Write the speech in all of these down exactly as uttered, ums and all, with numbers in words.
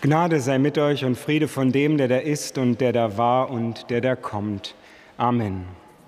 Gnade sei mit euch und Friede von dem, der da ist und der da war und der da kommt. Amen.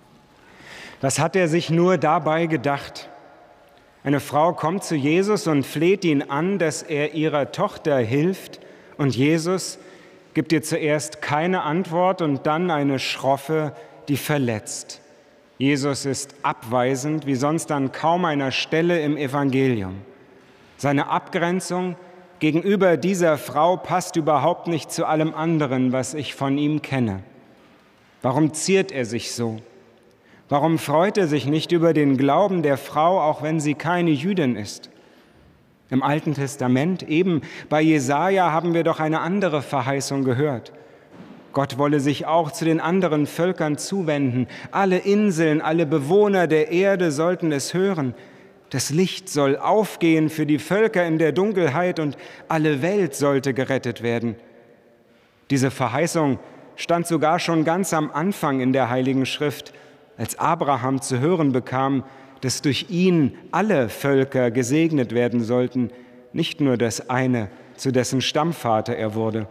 Was hat er sich nur dabei gedacht? Eine Frau kommt zu Jesus und fleht ihn an, dass er ihrer Tochter hilft. Und Jesus gibt ihr zuerst keine Antwort und dann eine schroffe, die verletzt. Jesus ist abweisend, wie sonst an kaum einer Stelle im Evangelium. Seine Abgrenzung gegenüber dieser Frau passt überhaupt nicht zu allem anderen, was ich von ihm kenne. Warum ziert er sich so? Warum freut er sich nicht über den Glauben der Frau, auch wenn sie keine Jüdin ist? Im Alten Testament, eben bei Jesaja, haben wir doch eine andere Verheißung gehört. Gott wolle sich auch zu den anderen Völkern zuwenden. Alle Inseln, alle Bewohner der Erde sollten es hören. Das Licht soll aufgehen für die Völker in der Dunkelheit und alle Welt sollte gerettet werden. Diese Verheißung stand sogar schon ganz am Anfang in der Heiligen Schrift, als Abraham zu hören bekam, dass durch ihn alle Völker gesegnet werden sollten, nicht nur das eine, zu dessen Stammvater er wurde.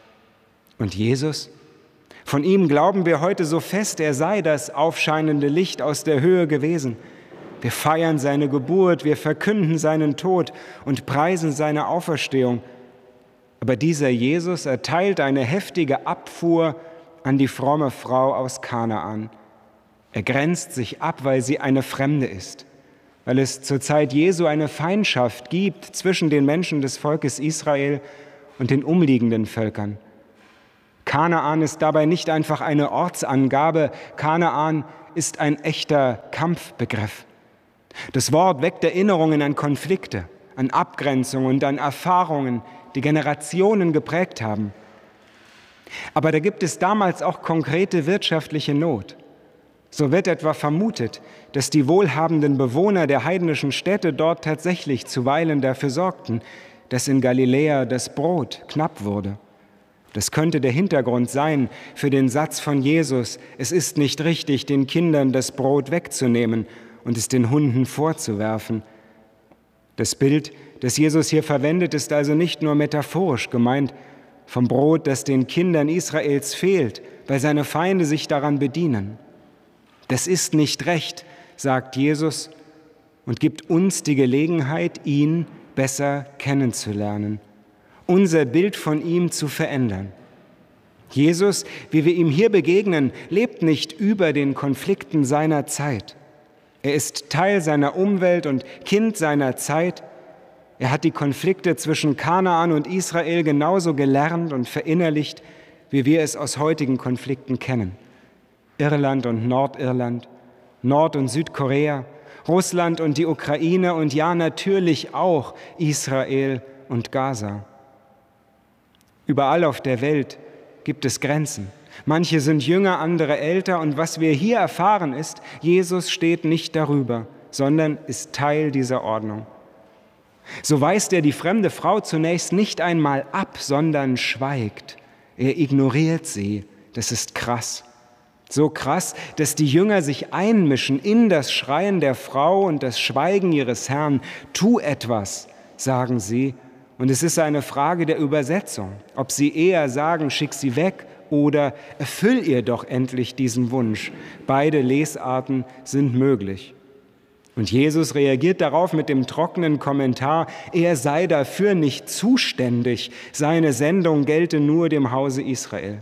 Und Jesus? Von ihm glauben wir heute so fest, er sei das aufscheinende Licht aus der Höhe gewesen. Wir feiern seine Geburt, wir verkünden seinen Tod und preisen seine Auferstehung. Aber dieser Jesus erteilt eine heftige Abfuhr an die fromme Frau aus Kanaan. Er grenzt sich ab, weil sie eine Fremde ist, weil es zur Zeit Jesu eine Feindschaft gibt zwischen den Menschen des Volkes Israel und den umliegenden Völkern. Kanaan ist dabei nicht einfach eine Ortsangabe, Kanaan ist ein echter Kampfbegriff. Das Wort weckt Erinnerungen an Konflikte, an Abgrenzungen und an Erfahrungen, die Generationen geprägt haben. Aber da gibt es damals auch konkrete wirtschaftliche Not. So wird etwa vermutet, dass die wohlhabenden Bewohner der heidnischen Städte dort tatsächlich zuweilen dafür sorgten, dass in Galiläa das Brot knapp wurde. Das könnte der Hintergrund sein für den Satz von Jesus: Es ist nicht richtig, den Kindern das Brot wegzunehmen und es den Hunden vorzuwerfen. Das Bild, das Jesus hier verwendet, ist also nicht nur metaphorisch gemeint, vom Brot, das den Kindern Israels fehlt, weil seine Feinde sich daran bedienen. Das ist nicht recht, sagt Jesus und gibt uns die Gelegenheit, ihn besser kennenzulernen, unser Bild von ihm zu verändern. Jesus, wie wir ihm hier begegnen, lebt nicht über den Konflikten seiner Zeit. Er ist Teil seiner Umwelt und Kind seiner Zeit. Er hat die Konflikte zwischen Kanaan und Israel genauso gelernt und verinnerlicht, wie wir es aus heutigen Konflikten kennen. Irland und Nordirland, Nord- und Südkorea, Russland und die Ukraine und ja natürlich auch Israel und Gaza. Überall auf der Welt gibt es Grenzen. Manche sind jünger, andere älter und was wir hier erfahren ist, Jesus steht nicht darüber, sondern ist Teil dieser Ordnung. So weist er die fremde Frau zunächst nicht einmal ab, sondern schweigt. Er ignoriert sie. Das ist krass. So krass, dass die Jünger sich einmischen in das Schreien der Frau und das Schweigen ihres Herrn. Tu etwas, sagen sie. Und es ist eine Frage der Übersetzung, ob sie eher sagen, schick sie weg oder erfüll ihr doch endlich diesen Wunsch. Beide Lesarten sind möglich. Und Jesus reagiert darauf mit dem trockenen Kommentar, er sei dafür nicht zuständig, seine Sendung gelte nur dem Hause Israel.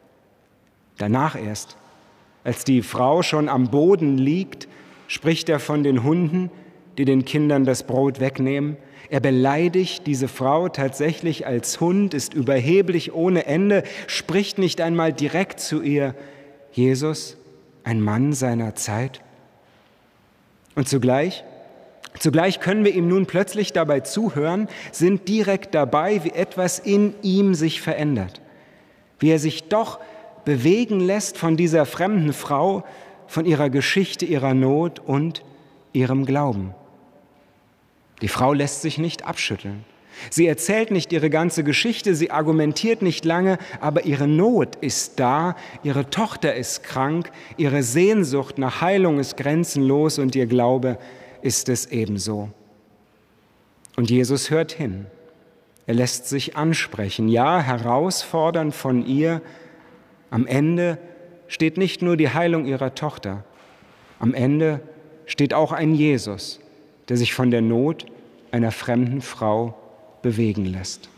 Danach erst, als die Frau schon am Boden liegt, spricht er von den Hunden, die den Kindern das Brot wegnehmen. Er beleidigt diese Frau tatsächlich als Hund, ist überheblich ohne Ende, spricht nicht einmal direkt zu ihr. Jesus, ein Mann seiner Zeit. Und zugleich, zugleich können wir ihm nun plötzlich dabei zuhören, sind direkt dabei, wie etwas in ihm sich verändert. Wie er sich doch bewegen lässt von dieser fremden Frau, von ihrer Geschichte, ihrer Not und ihrem Glauben. Die Frau lässt sich nicht abschütteln. Sie erzählt nicht ihre ganze Geschichte, sie argumentiert nicht lange, aber ihre Not ist da, ihre Tochter ist krank, ihre Sehnsucht nach Heilung ist grenzenlos und ihr Glaube ist es ebenso. Und Jesus hört hin. Er lässt sich ansprechen, ja, herausfordern von ihr. Am Ende steht nicht nur die Heilung ihrer Tochter, am Ende steht auch ein Jesus, der sich von der Not einer fremden Frau bewegen lässt.